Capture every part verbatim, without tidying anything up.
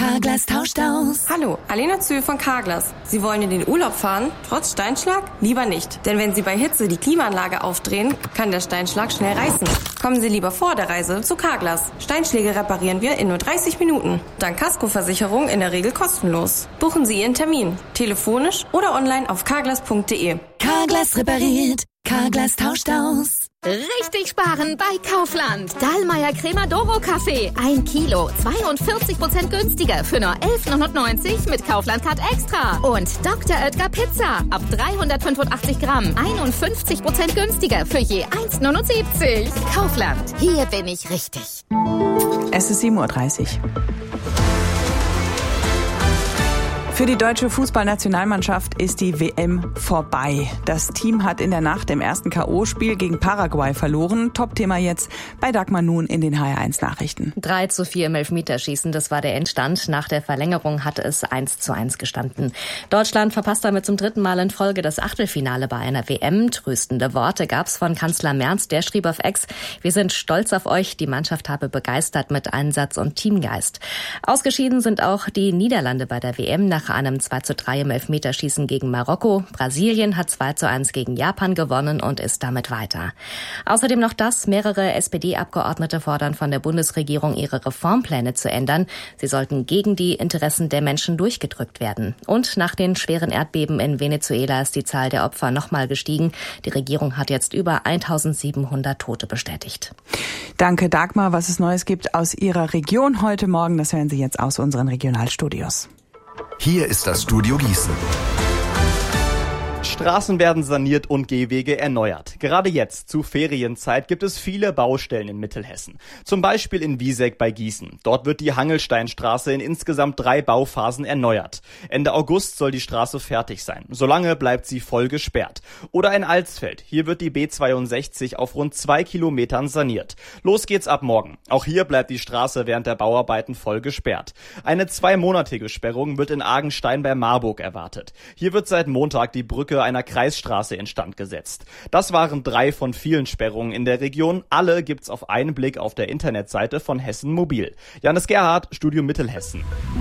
Carglass tauscht aus. Hallo, Alena Zühl von Carglass. Sie wollen in den Urlaub fahren, trotz Steinschlag? Lieber nicht. Denn wenn Sie bei Hitze die Klimaanlage aufdrehen, kann der Steinschlag schnell reißen. Kommen Sie lieber vor der Reise zu Carglass. Steinschläge reparieren wir in nur dreißig Minuten. Dank Kaskoversicherung in der Regel kostenlos. Buchen Sie Ihren Termin. Telefonisch oder online auf carglass punkt de. Carglass repariert. Carglass tauscht aus. Richtig sparen bei Kaufland. Dahlmeier Crema Doro Kaffee. Ein Kilo. zweiundvierzig Prozent günstiger für nur elf neunundneunzig mit Kaufland Card Extra. Und Doktor Oetker Pizza. Ab dreihundertfünfundachtzig Gramm. einundfünfzig Prozent günstiger für je eins neunundsiebzig. Kaufland. Hier bin ich richtig. Es ist sieben Uhr dreißig. Für die deutsche Fußballnationalmannschaft ist die W M vorbei. Das Team hat in der Nacht im ersten K O-Spiel gegen Paraguay verloren. Top-Thema jetzt bei Dagmar Nun in den H R eins Nachrichten. drei zu vier im Elfmeterschießen, das war der Endstand. Nach der Verlängerung hatte es eins zu eins gestanden. Deutschland verpasst damit zum dritten Mal in Folge das Achtelfinale bei einer W M. Tröstende Worte gab's von Kanzler Merz. Der schrieb auf X: Wir sind stolz auf euch. Die Mannschaft habe begeistert mit Einsatz und Teamgeist. Ausgeschieden sind auch die Niederlande bei der W M nach einem zwei zu drei im Elfmeterschießen gegen Marokko. Brasilien hat zwei zu eins gegen Japan gewonnen und ist damit weiter. Außerdem noch das: Mehrere S P D-Abgeordnete fordern von der Bundesregierung, ihre Reformpläne zu ändern. Sie sollten gegen die Interessen der Menschen durchgedrückt werden. Und nach den schweren Erdbeben in Venezuela ist die Zahl der Opfer nochmal gestiegen. Die Regierung hat jetzt über eintausendsiebenhundert Tote bestätigt. Danke, Dagmar. Was es Neues gibt aus Ihrer Region heute Morgen, das hören Sie jetzt aus unseren Regionalstudios. Hier ist das Studio Gießen. Straßen werden saniert und Gehwege erneuert. Gerade jetzt, zu Ferienzeit, gibt es viele Baustellen in Mittelhessen. Zum Beispiel in Wieseck bei Gießen. Dort wird die Hangelsteinstraße in insgesamt drei Bauphasen erneuert. Ende August soll die Straße fertig sein. Solange bleibt sie voll gesperrt. Oder in Alsfeld. Hier wird die B zweiundsechzig auf rund zwei Kilometern saniert. Los geht's ab morgen. Auch hier bleibt die Straße während der Bauarbeiten voll gesperrt. Eine zweimonatige Sperrung wird in Argenstein bei Marburg erwartet. Hier wird seit Montag die Brücke einer Kreisstraße instand gesetzt. Das waren drei von vielen Sperrungen in der Region. Alle gibt's auf einen Blick auf der Internetseite von Hessen Mobil. Janis Gerhardt, Studio Mittelhessen.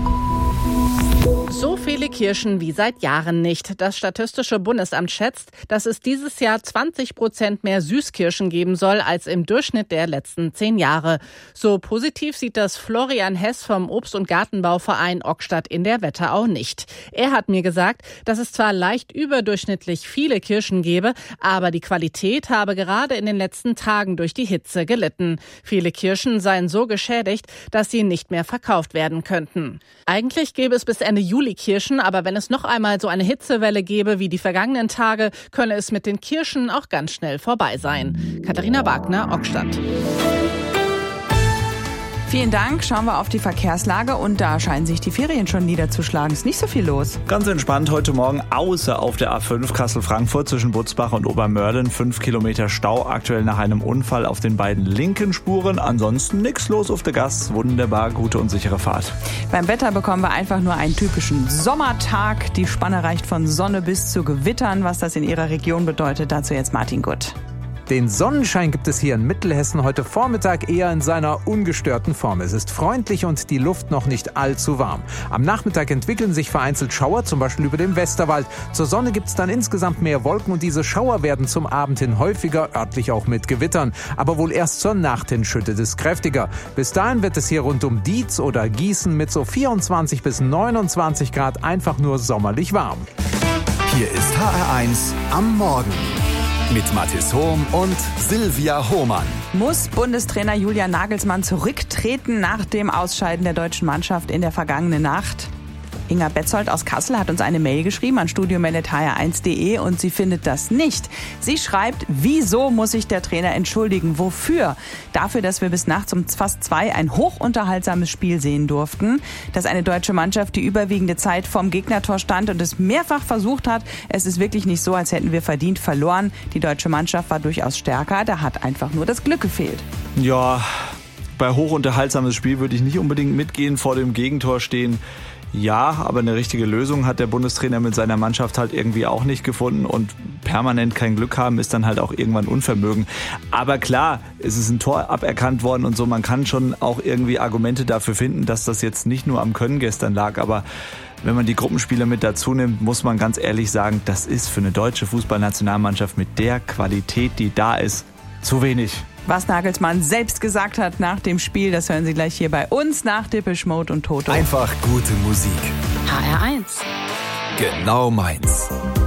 So viele Kirchen wie seit Jahren nicht. Das Statistische Bundesamt schätzt, dass es dieses Jahr zwanzig Prozent mehr Süßkirschen geben soll als im Durchschnitt der letzten zehn Jahre. So positiv sieht das Florian Hess vom Obst- und Gartenbauverein Ockstadt in der Wetterau nicht. Er hat mir gesagt, dass es zwar leicht überdurchschnittlich viele Kirschen gebe, aber die Qualität habe gerade in den letzten Tagen durch die Hitze gelitten. Viele Kirschen seien so geschädigt, dass sie nicht mehr verkauft werden könnten. Eigentlich gäbe es bis Ende Juli Kirschen, aber wenn es noch einmal so eine Hitzewelle gäbe wie die vergangenen Tage, könne es mit den Kirschen auch ganz schnell vorbei sein. Katharina Wagner, Ockstadt. Vielen Dank. Schauen wir auf die Verkehrslage und da scheinen sich die Ferien schon niederzuschlagen. Ist nicht so viel los. Ganz entspannt heute Morgen, außer auf der A fünf Kassel-Frankfurt zwischen Butzbach und Obermörlen. Fünf Kilometer Stau, aktuell nach einem Unfall auf den beiden linken Spuren. Ansonsten nichts los auf der Gas. Wunderbar, gute und sichere Fahrt. Beim Wetter bekommen wir einfach nur einen typischen Sommertag. Die Spanne reicht von Sonne bis zu Gewittern. Was das in Ihrer Region bedeutet, dazu jetzt Martin Gutt. Den Sonnenschein gibt es hier in Mittelhessen heute Vormittag eher in seiner ungestörten Form. Es ist freundlich und die Luft noch nicht allzu warm. Am Nachmittag entwickeln sich vereinzelt Schauer, zum Beispiel über dem Westerwald. Zur Sonne gibt es dann insgesamt mehr Wolken und diese Schauer werden zum Abend hin häufiger, örtlich auch mit Gewittern. Aber wohl erst zur Nacht hin schüttet es kräftiger. Bis dahin wird es hier rund um Dietz oder Gießen mit so vierundzwanzig bis neunundzwanzig Grad einfach nur sommerlich warm. Hier ist H R eins am Morgen. Mit Mathis Hohm und Silvia Hohmann. Muss Bundestrainer Julian Nagelsmann zurücktreten nach dem Ausscheiden der deutschen Mannschaft in der vergangenen Nacht? Inga Betzold aus Kassel hat uns eine Mail geschrieben an studio at h r eins punkt de und sie findet das nicht. Sie schreibt, wieso muss sich der Trainer entschuldigen? Wofür? Dafür, dass wir bis nachts um fast zwei ein hochunterhaltsames Spiel sehen durften, dass eine deutsche Mannschaft die überwiegende Zeit vorm Gegnertor stand und es mehrfach versucht hat. Es ist wirklich nicht so, als hätten wir verdient verloren. Die deutsche Mannschaft war durchaus stärker, da hat einfach nur das Glück gefehlt. Ja, bei hochunterhaltsames Spiel würde ich nicht unbedingt mitgehen, vor dem Gegentor stehen. Ja, aber eine richtige Lösung hat der Bundestrainer mit seiner Mannschaft halt irgendwie auch nicht gefunden und permanent kein Glück haben ist dann halt auch irgendwann Unvermögen. Aber klar, es ist ein Tor aberkannt worden und so, man kann schon auch irgendwie Argumente dafür finden, dass das jetzt nicht nur am Können gestern lag, aber wenn man die Gruppenspiele mit dazu nimmt, muss man ganz ehrlich sagen, das ist für eine deutsche Fußballnationalmannschaft mit der Qualität, die da ist, zu wenig. Was Nagelsmann selbst gesagt hat nach dem Spiel, das hören Sie gleich hier bei uns nach Depeche Mode und Toto. Einfach gute Musik. H R eins. Genau meins.